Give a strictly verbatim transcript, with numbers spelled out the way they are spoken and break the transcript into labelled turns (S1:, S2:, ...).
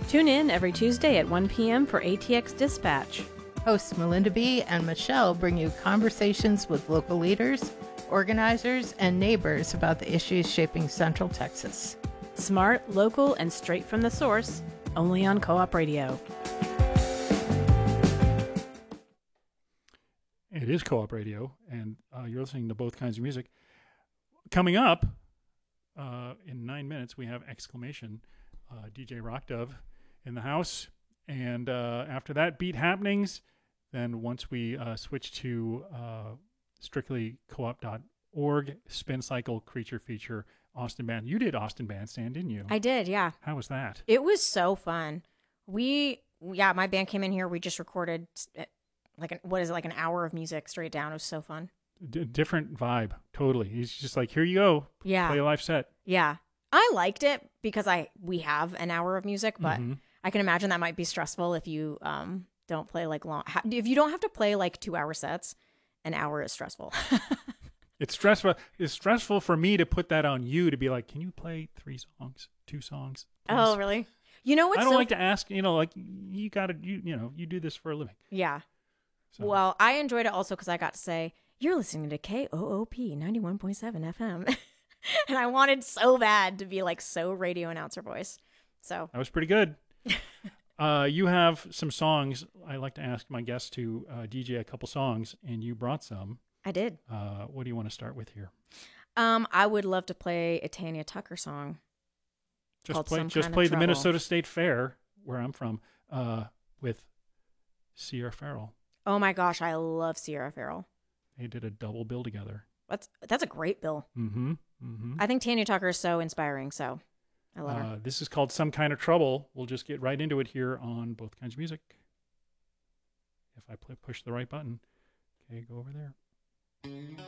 S1: Tune in every Tuesday at one p.m. for A T X Dispatch.
S2: Hosts Melinda B. and Michelle bring you conversations with local leaders, organizers, and neighbors about the issues shaping Central Texas.
S1: Smart, local, and straight from the source, only on Co-op Radio.
S3: It is Co-op Radio, and uh, you're listening to both kinds of music. Coming up uh, in nine minutes, we have Exclamation, uh, D J Rock Dove in the house. And uh, after that, Beat Happenings. Then once we uh, switch to uh, strictly co-op dot org, Spin Cycle, Creature Feature, Austin Band. You did Austin Bandstand, didn't you?
S4: I did, yeah.
S3: How was that?
S4: It was so fun. We, yeah, my band came in here. We just recorded like, an, what is it, like an hour of music straight down. It was so fun.
S3: D- different vibe, totally. He's just like, here you go.
S4: Yeah.
S3: Play a live set.
S4: Yeah. I liked it because I we have an hour of music, but
S3: Mm-hmm.
S4: I can imagine that might be stressful if you um don't play like long. If you don't have to play like two hour sets, an hour is stressful.
S3: It's stressful. It's stressful for me to put that on you to be like, can you play three songs, two songs? Please?
S4: Oh, really? You know what's
S3: I don't
S4: so...
S3: like to ask. You know, like you got to, you you know, you do this for a living.
S4: Yeah.
S3: So.
S4: Well, I enjoyed it also because I got to say, you're listening to K O O P ninety-one point seven F M. And I wanted so bad to be like so radio announcer voice. So
S3: that was pretty good. uh, you have some songs. I like to ask my guests to uh, D J a couple songs, and you brought some.
S4: I did.
S3: Uh, what do you want to start with here?
S4: Um, I would love to play a Tanya Tucker song.
S3: Just play,
S4: Some
S3: just
S4: Kind of
S3: play the
S4: Trouble.
S3: Minnesota State Fair, where I'm from, uh, with Sierra Farrell.
S4: Oh my gosh, I love Sierra Farrell.
S3: They did a double bill together.
S4: That's that's a great bill.
S3: Mm-hmm. Mm-hmm.
S4: I think Tanya Tucker is so inspiring, so I love her.
S3: Uh, this is called Some Kind of Trouble. We'll just get right into it here on Both Kinds of Music. If I play, push the right button. Okay, go over there.